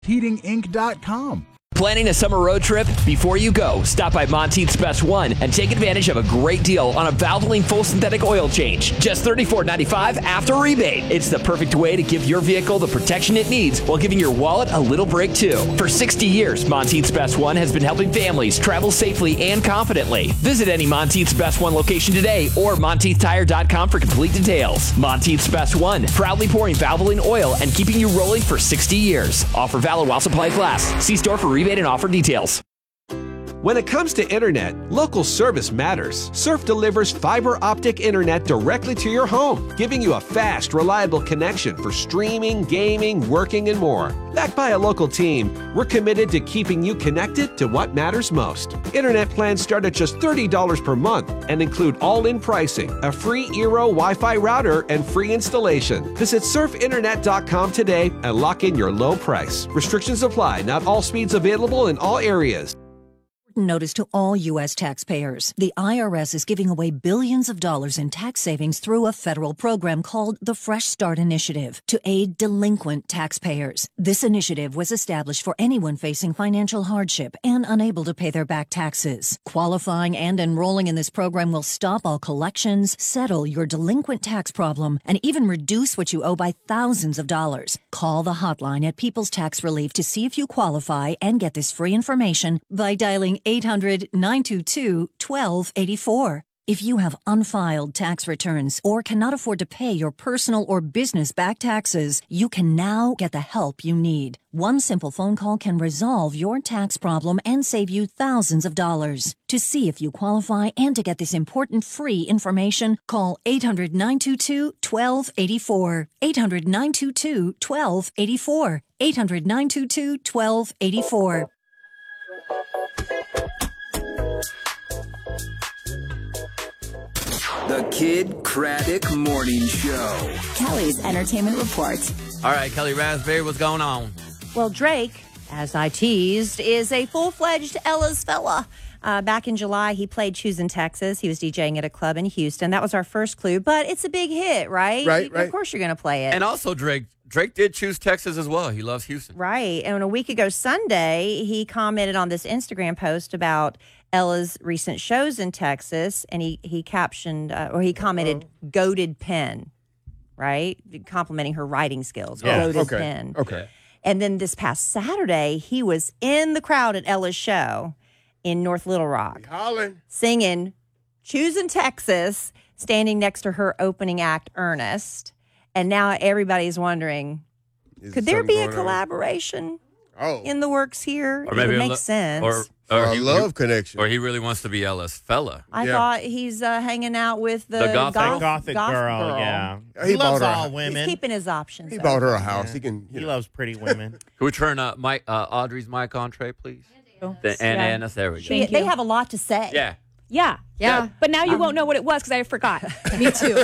heatinginc.com. Planning a summer road trip? Before you go, stop by Monteith's Best One and take advantage of a great deal on a Valvoline full synthetic oil change. Just $34.95 after rebate. It's the perfect way to give your vehicle the protection it needs while giving your wallet a little break too. For 60 years, Monteith's Best One has been helping families travel safely and confidently. Visit any Monteith's Best One location today or MonteithTire.com for complete details. Monteith's Best One, proudly pouring Valvoline oil and keeping you rolling for 60 years. Offer valid while supplies last. See store for rebate and offer details. When it comes to internet, local service matters. Surf delivers fiber optic internet directly to your home, giving you a fast, reliable connection for streaming, gaming, working, and more. Backed by a local team, we're committed to keeping you connected to what matters most. Internet plans start at just $30 per month and include all-in pricing, a free Eero Wi-Fi router, and free installation. Visit surfinternet.com today and lock in your low price. Restrictions apply. Not all speeds available in all areas. Notice to all U.S. taxpayers. The IRS is giving away billions of dollars in tax savings through a federal program called the Fresh Start Initiative to aid delinquent taxpayers. This initiative was established for anyone facing financial hardship and unable to pay their back taxes. Qualifying and enrolling in this program will stop all collections, settle your delinquent tax problem, and even reduce what you owe by thousands of dollars. Call the hotline at People's Tax Relief to see if you qualify and get this free information by dialing 800-922-1284. If you have unfiled tax returns or cannot afford to pay your personal or business back taxes, you can now get the help you need. One simple phone call can resolve your tax problem and save you thousands of dollars. To see if you qualify and to get this important free information, call 800-922-1284. 800-922-1284. 800-922-1284. The Kid Craddock Morning Show. Kelly's Entertainment Report. All right, Kelly Raspberry, what's going on? Well, Drake, as I teased, is a full-fledged Ella's fella. Back in July, he played Choosing Texas. He was DJing at a club in Houston. That was our first clue, but it's a big hit, right? Right. Of course you're going to play it. And also, Drake did choose Texas as well. He loves Houston. Right. And a week ago Sunday, he commented on this Instagram post about Ella's recent shows in Texas, and he captioned, or he commented, goated pen, right? Complimenting her writing skills. Yeah. Goated pen. Okay. And then this past Saturday, he was in the crowd at Ella's show in North Little Rock, singing Choosing Texas, standing next to her opening act, Ernest. And now everybody's wondering, could there be a collaboration in the works here? Or maybe it would make sense. Or a love connection. Or he really wants to be Ella's fella. I thought he's hanging out with the gothic girl. Yeah, he loves all women. He's keeping his options. He bought her a house. He loves pretty women. Can we turn Audrey's mic on, Trey, please? And there we go. They have a lot to say. Yeah. But now you won't know what it was because I forgot. Me too.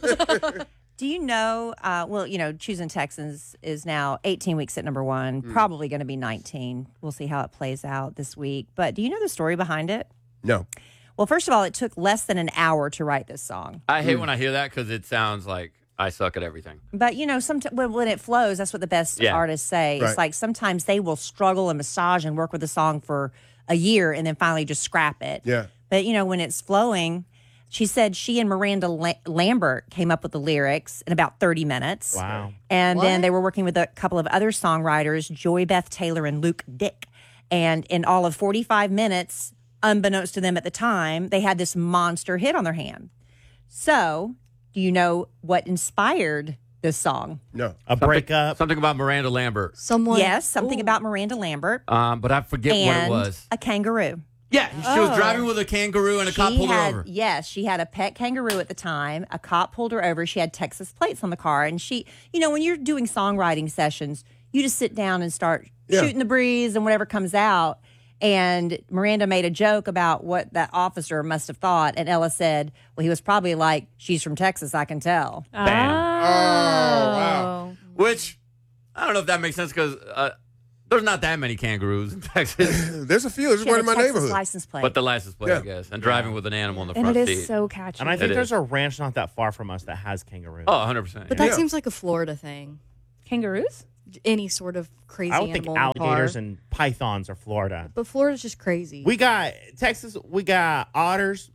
Do you know, Choosing Texans is now 18 weeks at number one, probably going to be 19. We'll see how it plays out this week. But do you know the story behind it? No. Well, first of all, it took less than an hour to write this song. I hate when I hear that because it sounds like I suck at everything. But, when it flows, that's what the best artists say. Right. It's like sometimes they will struggle and massage and work with a song for a year and then finally just scrap it. Yeah. But, when it's flowing... She said she and Miranda Lambert came up with the lyrics in about 30 minutes. Wow. And then they were working with a couple of other songwriters, Joy Beth Taylor and Luke Dick. And in all of 45 minutes, unbeknownst to them at the time, they had this monster hit on their hand. So, do you know what inspired this song? No. A breakup. Something about Miranda Lambert. Yes, something about Miranda Lambert. But I forget what it was. A kangaroo. Yeah, she was driving with a kangaroo and a cop pulled her over. Yes, she had a pet kangaroo at the time. A cop pulled her over. She had Texas plates on the car. And she, when you're doing songwriting sessions, you just sit down and start shooting the breeze and whatever comes out. And Miranda made a joke about what that officer must have thought. And Ella said, well, he was probably like, she's from Texas, I can tell. Bam. Oh, wow. Which, I don't know if that makes sense because... there's not that many kangaroos in Texas. There's a few. There's one in my neighborhood. License plate. But the license plate, I guess. And driving with an animal in the front And it seat. is so catchy. And I think there's a ranch not that far from us that has kangaroos. Oh, 100%. But that seems like a Florida thing. Kangaroos? any sort of crazy I don't think animal in the car. alligators and pythons are Florida. But Florida's just crazy. We got Texas. We got otters.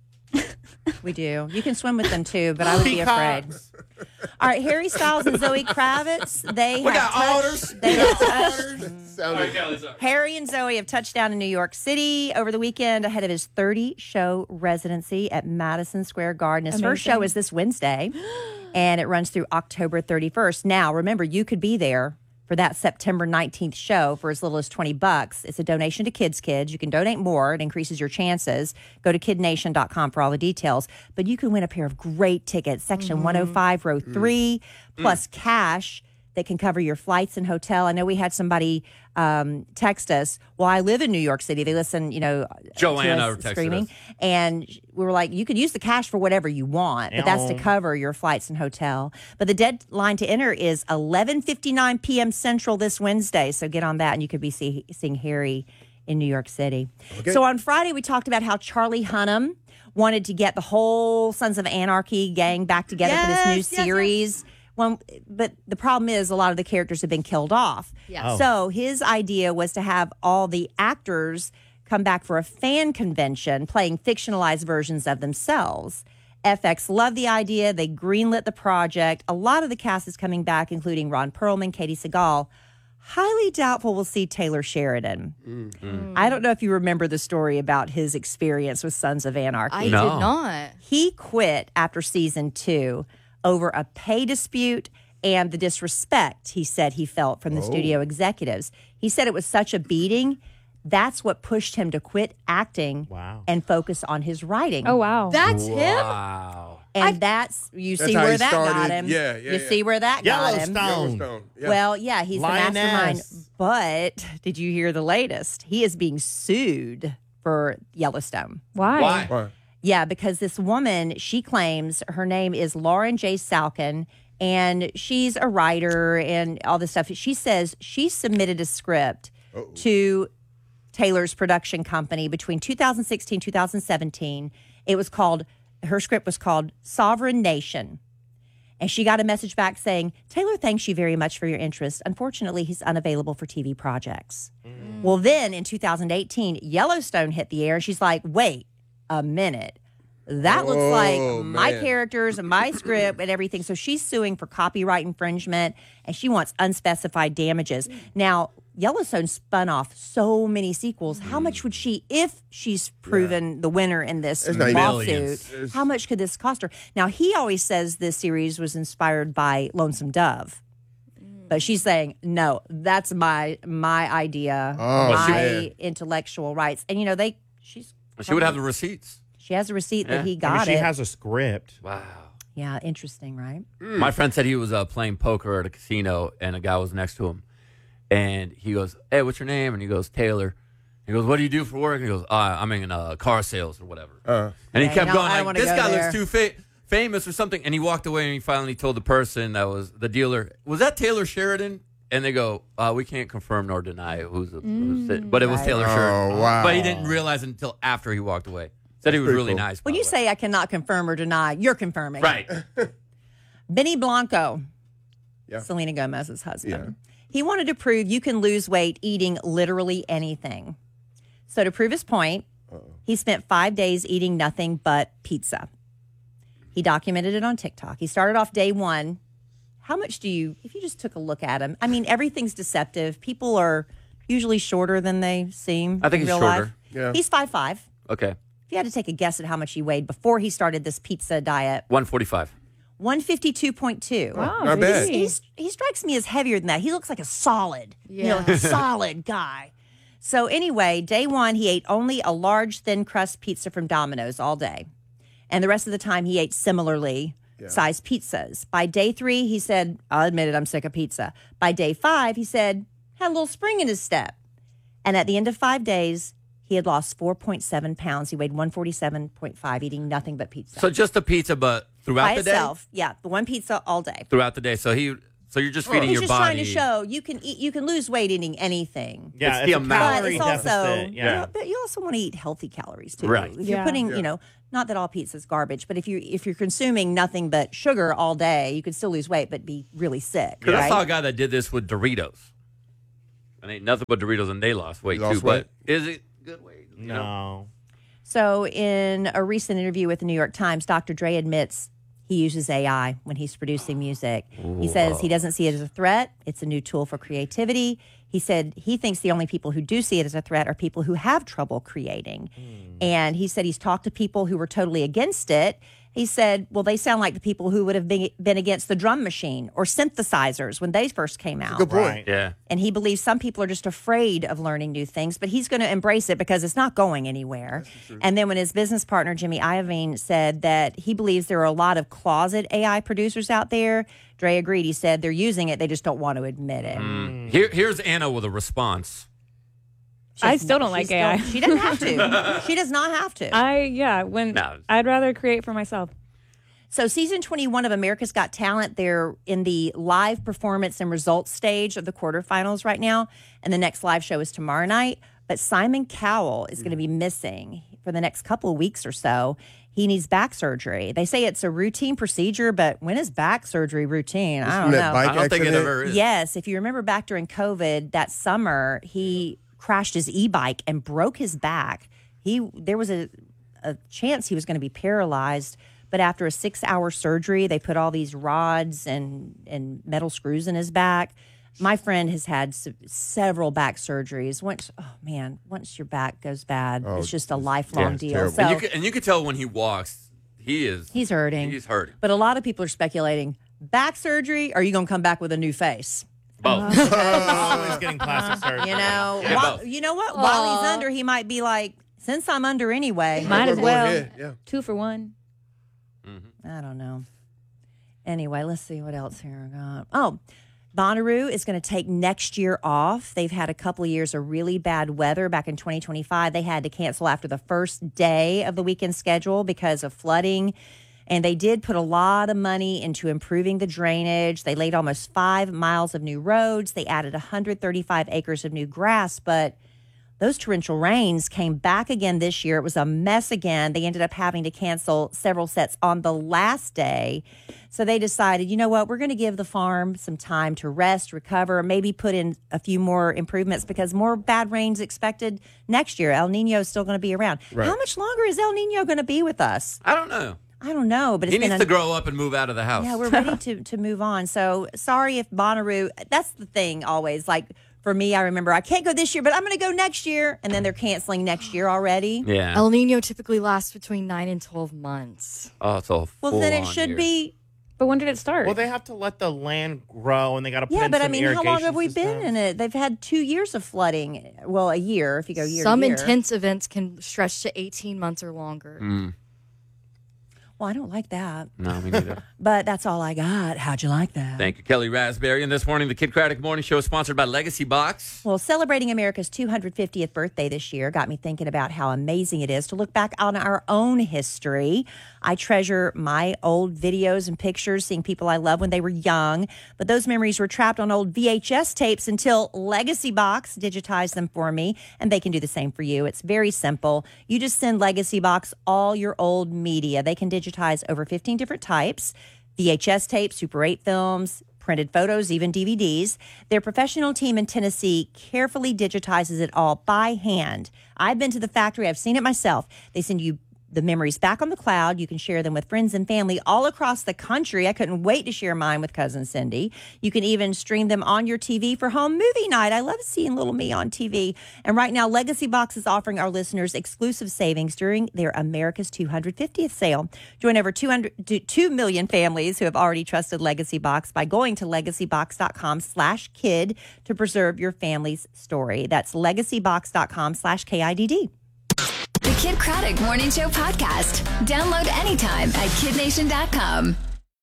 We do. You can swim with them too, but I would be afraid. Peacocks. All right, Harry Styles and Zoe Kravitz. They We have got touched. otters. They have touched. Harry and Zoe have touched down in New York City over the weekend ahead of his 30-show residency at Madison Square Garden. His first show is this Wednesday, and it runs through October 31st. Now, remember, you could be there for that September 19th show for as little as $20. It's a donation to Kids. You can donate more. It increases your chances. Go to kidnation.com for all the details. But you can win a pair of great tickets, Section 105, Row 3, plus cash that can cover your flights and hotel. I know we had somebody text us. Well, I live in New York City. They listen, Joanna to us texted screaming. us. And we were like, you could use the cash for whatever you want, but that's to cover your flights and hotel. But the deadline to enter is 11:59 p.m. Central this Wednesday. So get on that, and you could be seeing Harry in New York City. Okay. So on Friday, we talked about how Charlie Hunnam wanted to get the whole Sons of Anarchy gang back together for this new series. Well, but the problem is a lot of the characters have been killed off. Yeah. Oh. So his idea was to have all the actors come back for a fan convention playing fictionalized versions of themselves. FX loved the idea. They greenlit the project. A lot of the cast is coming back, including Ron Perlman, Katie Sagal. Highly doubtful we'll see Taylor Sheridan. Mm-hmm. I don't know if you remember the story about his experience with Sons of Anarchy. I did not. He quit after season 2 over a pay dispute and the disrespect he said he felt from the studio executives. He said it was such a beating. That's what pushed him to quit acting and focus on his writing. Oh, wow. That's him? Wow. And that's see where that got him. Yeah. See where that got him. Yellowstone. Yeah. Well, yeah, he's Lioness. the mastermind. But did you hear the latest? He is being sued for Yellowstone. Why? Yeah, because this woman, she claims her name is Lauren J. Salkin, and she's a writer and all this stuff. She says she submitted a script to Taylor's production company between 2016 2017. Her script was called Sovereign Nation. And she got a message back saying, Taylor thanks you very much for your interest. Unfortunately, he's unavailable for TV projects. Well, then in 2018, Yellowstone hit the air, and she's like, wait a minute. That looks like my characters and my script and everything. So she's suing for copyright infringement, and she wants unspecified damages. Now, Yellowstone spun off so many sequels. How much would she, if she's proven the winner in this lawsuit, how much could this cost her? Now, he always says this series was inspired by Lonesome Dove. But she's saying, no, that's my idea, my intellectual rights. And, she would have the receipts. She has a receipt that he got she has a script. Wow. Yeah, interesting, right? My friend said he was playing poker at a casino, and a guy was next to him. And he goes, hey, what's your name? And he goes, Taylor. He goes, what do you do for work? And he goes, I'm in car sales or whatever. And he kept going, like, this guy looks too famous or something. And he walked away, and he finally told the person that was the dealer, was that Taylor Sheridan? And they go, we can't confirm nor deny who's it. But it was Taylor Sheridan. Oh, wow. But he didn't realize it until after he walked away. Said he was really nice. When you say I cannot confirm or deny, you're confirming. Right. Benny Blanco, Selena Gomez's husband. He wanted to prove you can lose weight eating literally anything. So to prove his point, he spent 5 days eating nothing but pizza. He documented it on TikTok. He started off day 1. How much if you just took a look at him, I mean, everything's deceptive. People are usually shorter than they seem I think in he's real shorter. life. Yeah. He's 5'5". Okay. If you had to take a guess at how much he weighed before he started this pizza diet. 145. 152.2. Wow, not bad. He strikes me as heavier than that. He looks like a solid, like a solid guy. So anyway, day 1, he ate only a large thin crust pizza from Domino's all day. And the rest of the time he ate similarly sized pizzas. By day 3, he said, I'll admit it, I'm sick of pizza. By day 5, he said, had a little spring in his step. And at the end of 5 days, he had lost 4.7 pounds. He weighed 147.5, eating nothing but pizza. So just a pizza, but throughout By the itself, day? the one pizza all day. Throughout the day. So So you're just feeding He's your just body. trying to show you can lose weight eating anything. Yeah, It's the amount. But it's also, deficit. Yeah. but you also want to eat healthy calories too. Right. If you're putting, not that all pizza is garbage, but if you're consuming nothing but sugar all day, you could still lose weight but be really sick. Because right? I saw a guy that did this with Doritos. And ate nothing but Doritos, and they lost weight too. But is it good weight? You know? No. So in a recent interview with the New York Times, Dr. Dre admits he uses AI when he's producing music. He says he doesn't see it as a threat. It's a new tool for creativity. He said he thinks the only people who do see it as a threat are people who have trouble creating. And he said he's talked to people who were totally against it. He said, well, they sound like the people who would have been against the drum machine or synthesizers when they first came out. Good point. Right. Yeah. And he believes some people are just afraid of learning new things, but he's going to embrace it because it's not going anywhere. And then when his business partner, Jimmy Iovine, said that he believes there are a lot of closet AI producers out there, Dre agreed. He said they're using it, they just don't want to admit it. Here's Anna with a response. I still don't like AI. She doesn't have to. She does not have to. I'd rather create for myself. So season 21 of America's Got Talent, they're in the live performance and results stage of the quarterfinals right now. And the next live show is tomorrow night. But Simon Cowell is going to be missing for the next couple of weeks or so. He needs back surgery. They say it's a routine procedure, but when is back surgery routine? I don't know. I don't think it ever is. Yes, if you remember back during COVID that summer, he crashed his e-bike and broke his back. There was a chance he was going to be paralyzed, but after a 6-hour surgery, they put all these rods and metal screws in his back. My friend has had several back surgeries. Once your back goes bad, it's just a lifelong deal. So, and you could tell when he walks, he's hurting. He's hurting. But a lot of people are speculating, back surgery, or are you going to come back with a new face? Both. Always getting plastic surgery. You know what? While he's under, he might be like, since I'm under anyway. Might as well. Yeah. 2 for 1. I don't know. Anyway, let's see what else here I got. Oh, Bonnaroo is going to take next year off. They've had a couple of years of really bad weather. Back in 2025, they had to cancel after the first day of the weekend schedule because of flooding. And they did put a lot of money into improving the drainage. They laid almost 5 miles of new roads. They added 135 acres of new grass. But those torrential rains came back again this year. It was a mess again. They ended up having to cancel several sets on the last day. So they decided, you know what, we're going to give the farm some time to rest, recover, maybe put in a few more improvements because more bad rain's expected next year. El Nino is still going to be around. Right. How much longer is El Nino going to be with us? I don't know. But he needs to grow up and move out of the house. Yeah, we're ready to move on. So sorry if Bonnaroo, that's the thing always. Like for me, I remember I can't go this year, but I'm going to go next year. And then they're canceling next year already. Yeah. El Nino typically lasts between 9 and 12 months. Oh, it's all well, then it should be. But when did it start? Well, they have to let the land grow, and they got to put Yeah, in but some I mean, how long have we irrigation been in it? They've had 2 years of flooding. Well, a year if you go year Some to year. intense events can stretch to 18 months or longer. Well, I don't like that. No, me neither. But that's all I got. How'd you like that? Thank you, Kelly Raspberry. And this morning, the Kid Craddock Morning Show is sponsored by Legacy Box. Well, celebrating America's 250th birthday this year got me thinking about how amazing it is to look back on our own history. I treasure my old videos and pictures, seeing people I love when they were young. But those memories were trapped on old VHS tapes until Legacy Box digitized them for me, and they can do the same for you. It's very simple. You just send Legacy Box all your old media. They can digitize over 15 different types: VHS tapes, Super 8 films, printed photos, even DVDs. Their professional team in Tennessee carefully digitizes it all by hand. I've been to the factory. I've seen it myself. They send you the memories back on the cloud. You can share them with friends and family all across the country. I couldn't wait to share mine with Cousin Cindy. You can even stream them on your TV for home movie night. I love seeing little me on TV. And right now, Legacy Box is offering our listeners exclusive savings during their America's 250th sale. Join over 2 million families who have already trusted Legacy Box by going to legacybox.com/kid to preserve your family's story. That's legacybox.com/KIDD. The Kid Craddock Morning Show podcast. Download anytime at kidnation.com.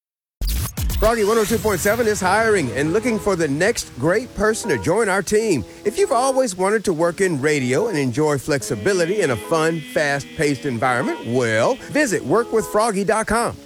Froggy 102.7 is hiring and looking for the next great person to join our team. If you've always wanted to work in radio and enjoy flexibility in a fun, fast-paced environment, well, visit workwithfroggy.com.